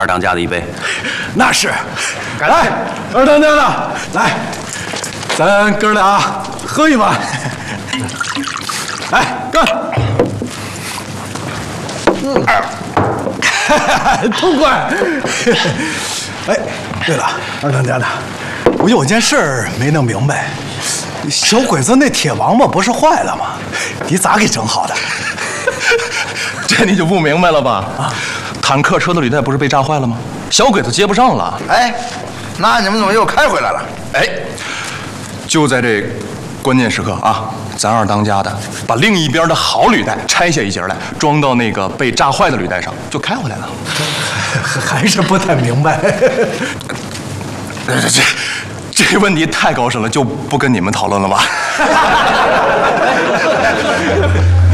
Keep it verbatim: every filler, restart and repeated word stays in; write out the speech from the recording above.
二当家的一杯。 那是，来，二当家的，来，咱哥俩喝一碗。来，干！嗯，痛快。哎，对了，二当家的，我有件事儿没弄明白，小鬼子那铁王八不是坏了吗？你咋给整好的？ 这你就不明白了吧？啊，坦克车的履带不是被炸坏了吗？小鬼子接不上了。 哎，那你们怎么又开回来了？ 哎，就在这关键时刻啊，咱二当家的把另一边的好履带拆下一截来，装到那个被炸坏的履带上，就开回来了。 还是不太明白。 这这个问题太高深了，就不跟你们讨论了吧。